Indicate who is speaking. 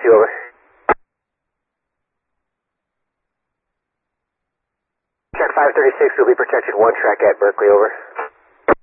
Speaker 1: you, over. Track 536 will be protected 1 track at Berkeley, over.